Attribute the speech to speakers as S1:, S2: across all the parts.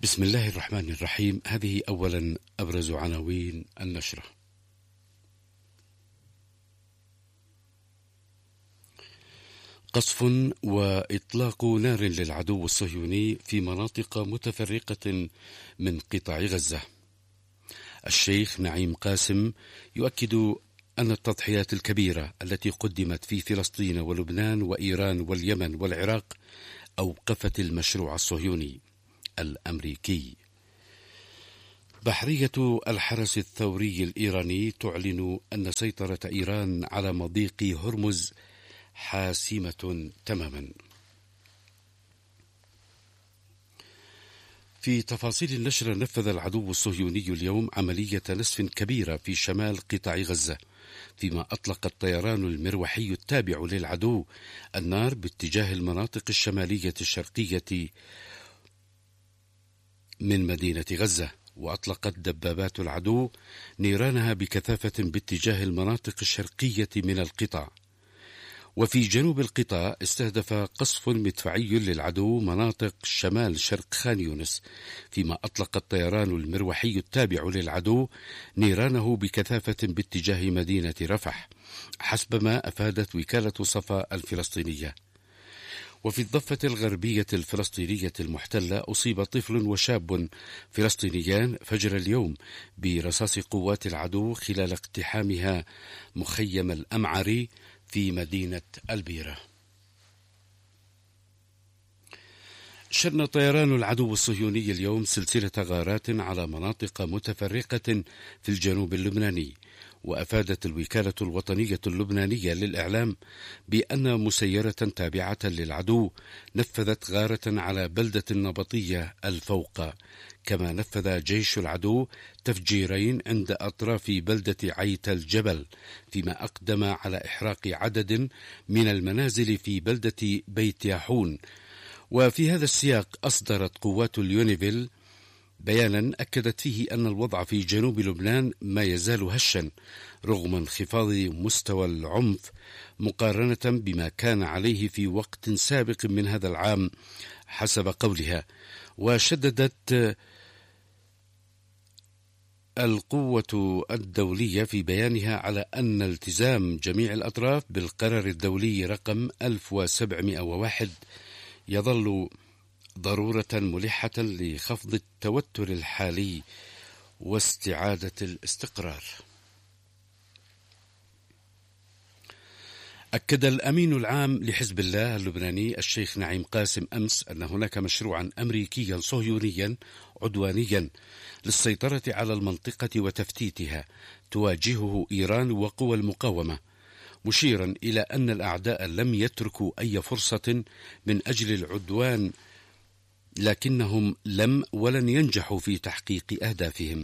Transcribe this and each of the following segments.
S1: بسم الله الرحمن الرحيم. هذه أولا أبرز عناوين النشرة. قصف وإطلاق نار للعدو الصهيوني في مناطق متفرقة من قطاع غزة. الشيخ نعيم قاسم يؤكد أن التضحيات الكبيرة التي قدمت في فلسطين ولبنان وإيران واليمن والعراق أوقفت المشروع الصهيوني الأمريكي. بحرية الحرس الثوري الإيراني تعلن أن سيطرة إيران على مضيق هرمز حاسمة تماما. في تفاصيل النشر، نفذ العدو الصهيوني اليوم عملية نسف كبيرة في شمال قطاع غزة، فيما أطلق الطيران المروحي التابع للعدو النار باتجاه المناطق الشمالية الشرقية من مدينة غزة، وأطلقت دبابات العدو نيرانها بكثافة باتجاه المناطق الشرقية من القطاع. وفي جنوب القطاع استهدف قصف مدفعي للعدو مناطق شمال شرق خان يونس، فيما أطلق الطيران المروحي التابع للعدو نيرانه بكثافة باتجاه مدينة رفح، حسب ما أفادت وكالة صفا الفلسطينية. وفي الضفة الغربية الفلسطينية المحتلة أصيب طفل وشاب فلسطينيان فجر اليوم برصاص قوات العدو خلال اقتحامها مخيم الأمعري في مدينة البيرة. شن طيران العدو الصهيوني اليوم سلسلة غارات على مناطق متفرقة في الجنوب اللبناني، وأفادت الوكالة الوطنية اللبنانية للإعلام بأن مسيرة تابعة للعدو نفذت غارة على بلدة النبطية الفوقة، كما نفذ جيش العدو تفجيرين عند أطراف بلدة عيت الجبل، فيما أقدم على إحراق عدد من المنازل في بلدة بيت ياحون. وفي هذا السياق أصدرت قوات اليونيفيل بيانا أكدت فيه أن الوضع في جنوب لبنان ما يزال هشا رغم انخفاض مستوى العنف مقارنة بما كان عليه في وقت سابق من هذا العام حسب قولها. وشددت القوة الدولية في بيانها على أن التزام جميع الأطراف بالقرار الدولي رقم 1701 يظل ضرورة ملحة لخفض التوتر الحالي واستعادة الاستقرار. أكد الأمين العام لحزب الله اللبناني الشيخ نعيم قاسم أمس أن هناك مشروعا أمريكيا صهيونيا عدوانيا للسيطرة على المنطقة وتفتيتها تواجهه إيران وقوى المقاومة، مشيرا إلى أن الأعداء لم يتركوا أي فرصة من أجل العدوان، لكنهم لم ولن ينجحوا في تحقيق أهدافهم.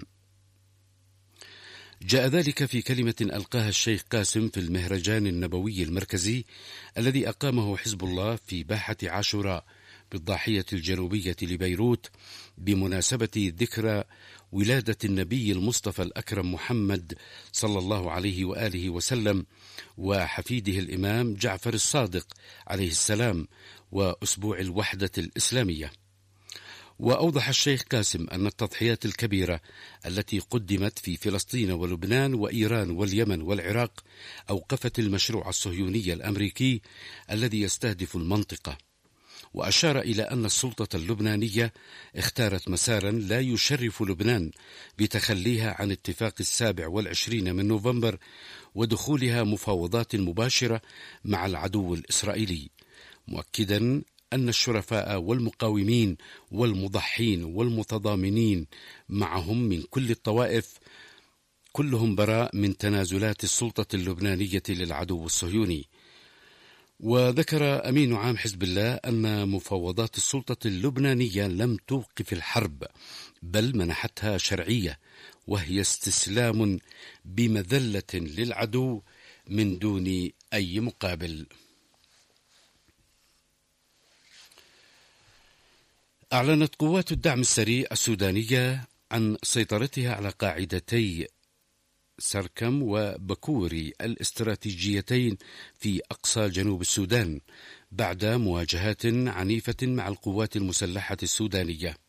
S1: جاء ذلك في كلمة ألقاها الشيخ قاسم في المهرجان النبوي المركزي الذي أقامه حزب الله في باحة عاشوراء بالضاحية الجنوبية لبيروت بمناسبة ذكرى ولادة النبي المصطفى الأكرم محمد صلى الله عليه وآله وسلم وحفيده الإمام جعفر الصادق عليه السلام وأسبوع الوحدة الإسلامية. وأوضح الشيخ قاسم أن التضحيات الكبيرة التي قدمت في فلسطين ولبنان وإيران واليمن والعراق أوقفت المشروع الصهيوني الأمريكي الذي يستهدف المنطقة. وأشار إلى أن السلطة اللبنانية اختارت مسارا لا يشرف لبنان بتخليها عن اتفاق 27 من نوفمبر ودخولها مفاوضات مباشرة مع العدو الإسرائيلي، مؤكدا أن الشرفاء والمقاومين والمضحين والمتضامنين معهم من كل الطوائف كلهم براء من تنازلات السلطة اللبنانية للعدو الصهيوني. وذكر أمين عام حزب الله أن مفاوضات السلطة اللبنانية لم توقف الحرب، بل منحتها شرعية، وهي استسلام بمذلة للعدو من دون أي مقابل. أعلنت قوات الدعم السريع السودانية عن سيطرتها على قاعدتي سركم وبكوري الاستراتيجيتين في أقصى جنوب السودان بعد مواجهات عنيفة مع القوات المسلحة السودانية.